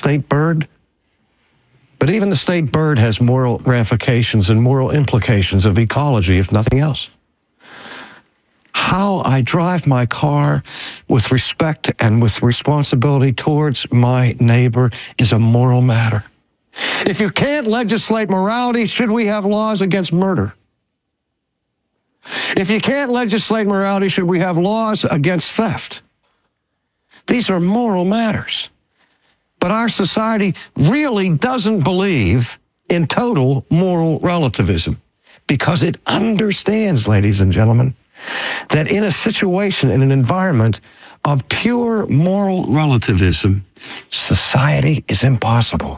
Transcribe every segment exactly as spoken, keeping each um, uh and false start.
state bird. But even the state bird has moral ramifications and moral implications of ecology, if nothing else. How I drive my car with respect and with responsibility towards my neighbor is a moral matter. If you can't legislate morality, should we have laws against murder? If you can't legislate morality, should we have laws against theft? These are moral matters. But our society really doesn't believe in total moral relativism because it understands, ladies and gentlemen, that in a situation, in an environment of pure moral relativism, society is impossible.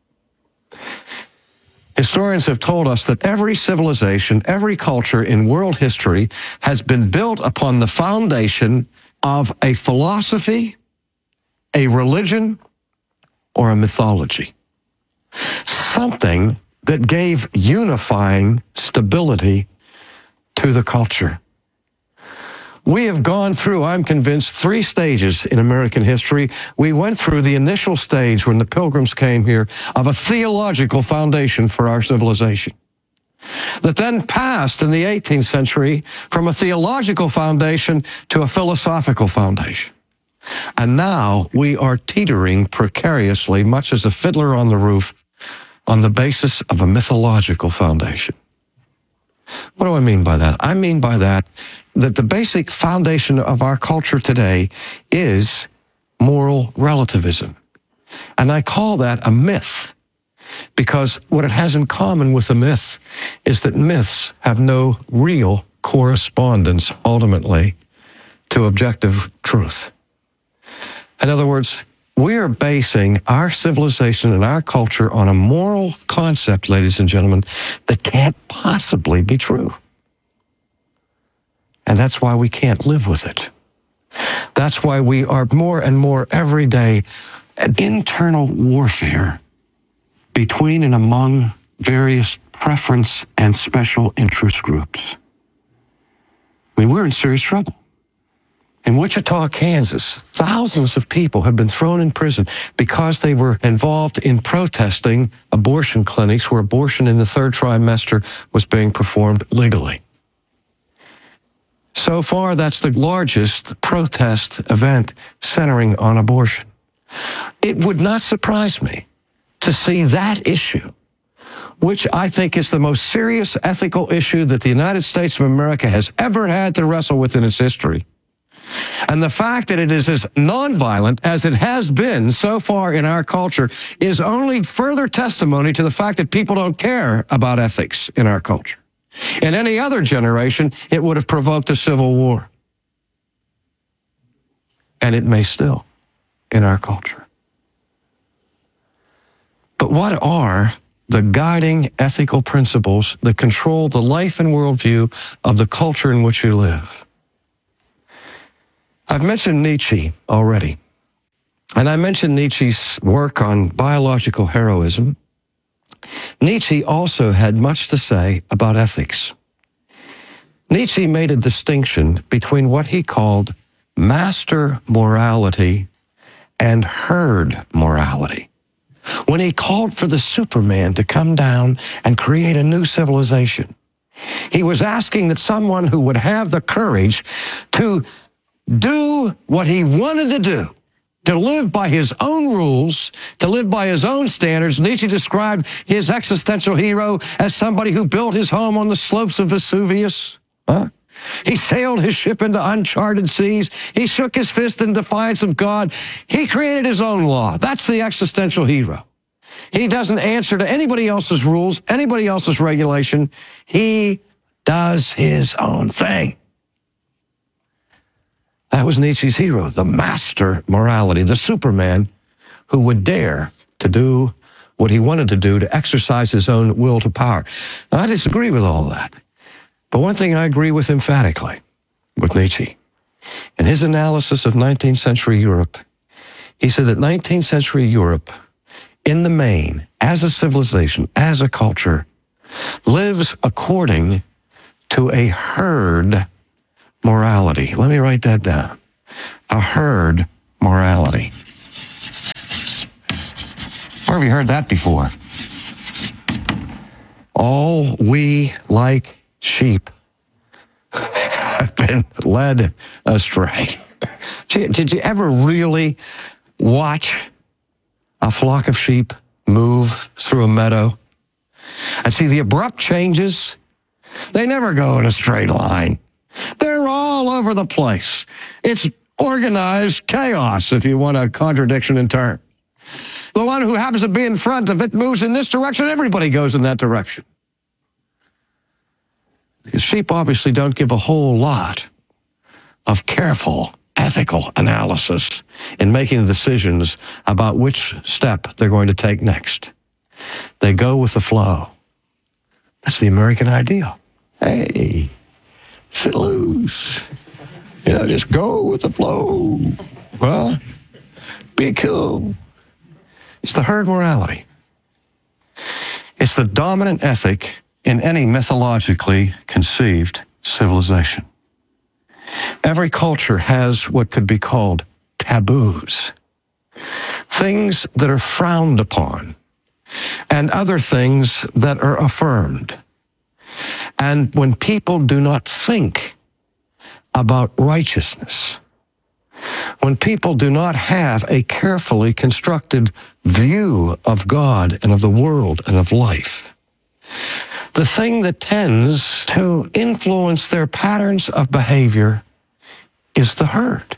Historians have told us that every civilization, every culture in world history has been built upon the foundation of a philosophy, a religion, or a mythology. Something that gave unifying stability to the culture. We have gone through, I'm convinced, three stages in American history. We went through the initial stage when the Pilgrims came here of a theological foundation for our civilization that then passed in the eighteenth century from a theological foundation to a philosophical foundation. And now we are teetering precariously, much as a fiddler on the roof, on the basis of a mythological foundation. What do I mean by that? I mean by that that the basic foundation of our culture today is moral relativism. And I call that a myth because what it has in common with a myth is that myths have no real correspondence ultimately to objective truth. In other words, we are basing our civilization and our culture on a moral concept, ladies and gentlemen, that can't possibly be true. And that's why we can't live with it. That's why we are more and more every day an internal warfare between and among various preference and special interest groups. I mean, we're in serious trouble. In Wichita, Kansas, thousands of people have been thrown in prison because they were involved in protesting abortion clinics where abortion in the third trimester was being performed legally. So far, that's the largest protest event centering on abortion. It would not surprise me to see that issue, which I think is the most serious ethical issue that the United States of America has ever had to wrestle with in its history. And the fact that it is as nonviolent as it has been so far in our culture is only further testimony to the fact that people don't care about ethics in our culture. In any other generation, it would have provoked a civil war. And it may still in our culture. But what are the guiding ethical principles that control the life and worldview of the culture in which you live? I've mentioned Nietzsche already, and I mentioned Nietzsche's work on biological heroism. Nietzsche also had much to say about ethics. Nietzsche made a distinction between what he called master morality and herd morality. When he called for the Superman to come down and create a new civilization, he was asking that someone who would have the courage to do what he wanted to do, to live by his own rules, to live by his own standards. Nietzsche described his existential hero as somebody who built his home on the slopes of Vesuvius. Huh? He sailed his ship into uncharted seas. He shook his fist in defiance of God. He created his own law. That's the existential hero. He doesn't answer to anybody else's rules, anybody else's regulation. He does his own thing. That was Nietzsche's hero, the master morality, the Superman who would dare to do what he wanted to do, to exercise his own will to power. Now, I disagree with all that. But one thing I agree with emphatically with Nietzsche. In his analysis of nineteenth century Europe, he said that nineteenth century Europe, in the main, as a civilization, as a culture, lives according to a herd morality. Let me write that down. A herd morality. Where have you heard that before? All we like sheep have been led astray. Did you ever really watch a flock of sheep move through a meadow and see the abrupt changes? They never go in a straight line. They're all over the place. It's organized chaos, if you want a contradiction in terms. The one who happens to be in front, if it moves in this direction, everybody goes in that direction. Because sheep obviously don't give a whole lot of careful, ethical analysis in making decisions about which step they're going to take next. They go with the flow. That's the American ideal. Hey, sit loose. You know, just go with the flow. Well, be cool. It's the herd morality. It's the dominant ethic in any mythologically conceived civilization. Every culture has what could be called taboos, things that are frowned upon, and other things that are affirmed. And when people do not think about righteousness, when people do not have a carefully constructed view of God and of the world and of life, the thing that tends to influence their patterns of behavior is the herd.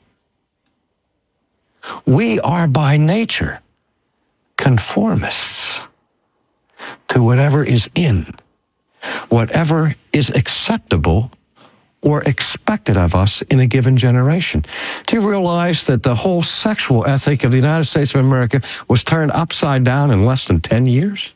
We are by nature conformists to whatever is in, whatever is acceptable or expected of us in a given generation. Do you realize that the whole sexual ethic of the United States of America was turned upside down in less than ten years?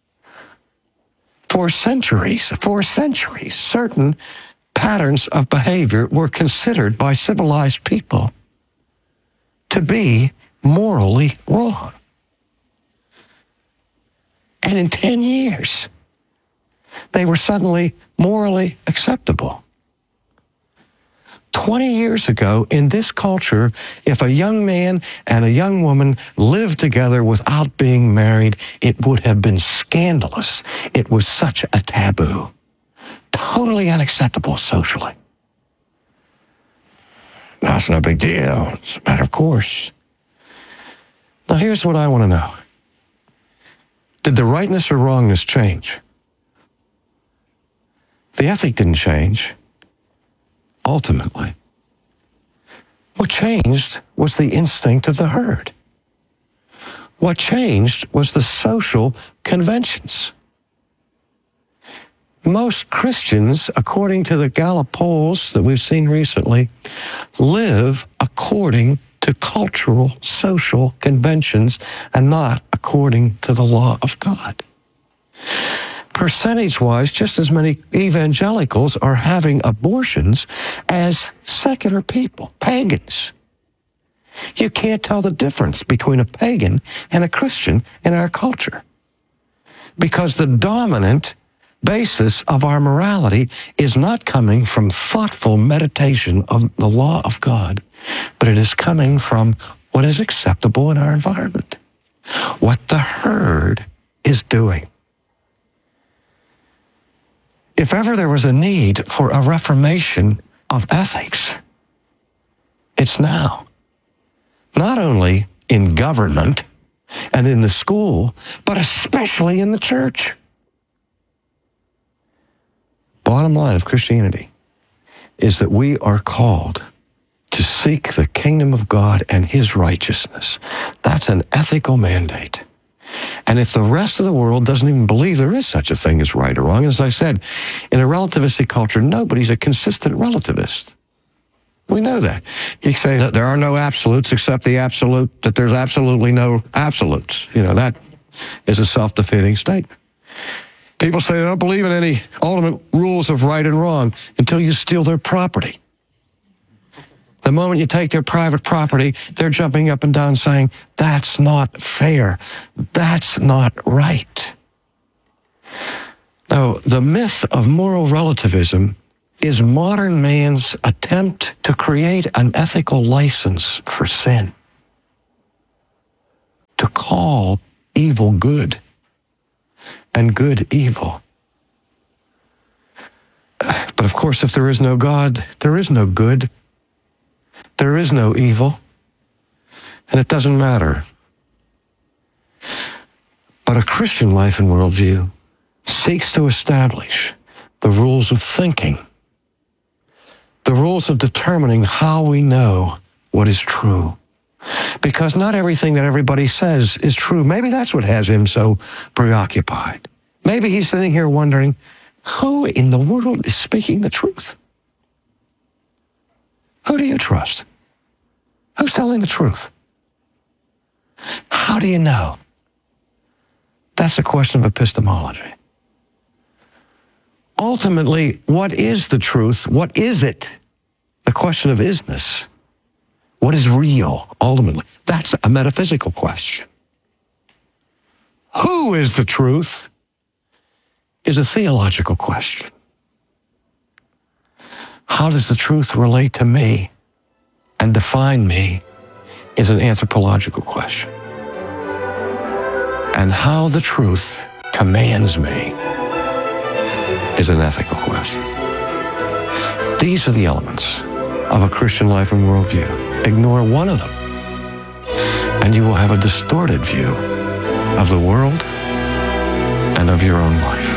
For centuries, for centuries, certain patterns of behavior were considered by civilized people to be morally wrong. And in ten years, they were suddenly morally acceptable. twenty years ago, in this culture, if a young man and a young woman lived together without being married, it would have been scandalous. It was such a taboo. Totally unacceptable socially. Now, it's no big deal. It's a matter of course. Now, here's what I want to know. Did the rightness or wrongness change? The ethic didn't change. Ultimately, what changed was the instinct of the herd. What changed was the social conventions. Most Christians, according to the Gallup polls that we've seen recently, live according to cultural, social conventions and not according to the law of God. Percentage-wise, just as many evangelicals are having abortions as secular people, pagans. You can't tell the difference between a pagan and a Christian in our culture because the dominant basis of our morality is not coming from thoughtful meditation of the law of God, but it is coming from what is acceptable in our environment, what the herd is doing. If ever there was a need for a reformation of ethics, it's now. Not only in government and in the school, but especially in the church. Bottom line of Christianity is that we are called to seek the kingdom of God and his righteousness. That's an ethical mandate. And if the rest of the world doesn't even believe there is such a thing as right or wrong, as I said, in a relativistic culture, nobody's a consistent relativist. We know that. You say that there are no absolutes except the absolute, that there's absolutely no absolutes. You know, that is a self-defeating statement. People say they don't believe in any ultimate rules of right and wrong until you steal their property. The moment you take their private property, they're jumping up and down saying, that's not fair. That's not right. Now, the myth of moral relativism is modern man's attempt to create an ethical license for sin, to call evil evil good and good evil. But of course, if there is no God, there is no good. There is no evil. And it doesn't matter. But a Christian life and worldview seeks to establish the rules of thinking, the rules of determining how we know what is true. Because not everything that everybody says is true. Maybe that's what has him so preoccupied. Maybe he's sitting here wondering, who in the world is speaking the truth? Who do you trust? Who's telling the truth? How do you know? That's a question of epistemology. Ultimately, what is the truth? What is it? The question of isness. What is real, ultimately? That's a metaphysical question. Who is the truth is a theological question. How does the truth relate to me and define me is an anthropological question. And how the truth commands me is an ethical question. These are the elements of a Christian life and worldview. Ignore one of them, and you will have a distorted view of the world and of your own life.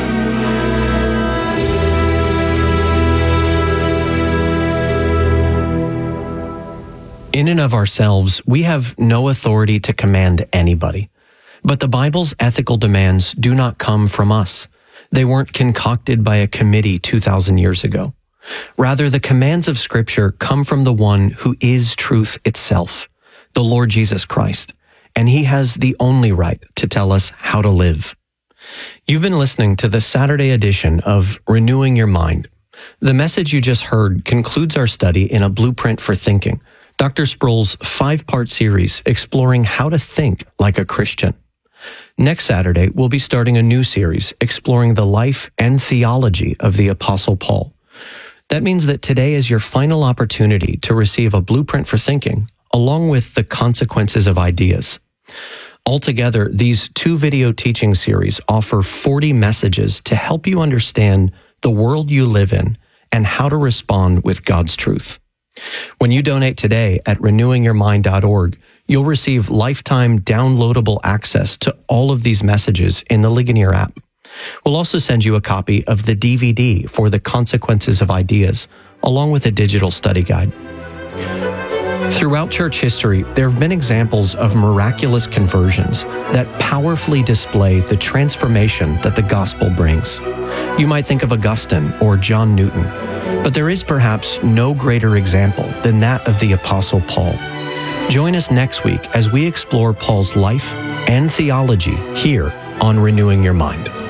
In and of ourselves, we have no authority to command anybody. But the Bible's ethical demands do not come from us. They weren't concocted by a committee two thousand years ago. Rather, the commands of Scripture come from the one who is truth itself, the Lord Jesus Christ, and he has the only right to tell us how to live. You've been listening to the Saturday edition of Renewing Your Mind. The message you just heard concludes our study in A Blueprint for Thinking, Doctor Sproul's five-part series exploring how to think like a Christian. Next Saturday, we'll be starting a new series exploring the life and theology of the Apostle Paul. That means that today is your final opportunity to receive a blueprint for thinking, along with the consequences of ideas. Altogether, these two video teaching series offer forty messages to help you understand the world you live in and how to respond with God's truth. When you donate today at renewing your mind dot org, you'll receive lifetime downloadable access to all of these messages in the Ligonier app. We'll also send you a copy of the D V D for the consequences of ideas, along with a digital study guide. Throughout church history, there have been examples of miraculous conversions that powerfully display the transformation that the gospel brings. You might think of Augustine or John Newton, but there is perhaps no greater example than that of the Apostle Paul. Join us next week as we explore Paul's life and theology here on Renewing Your Mind.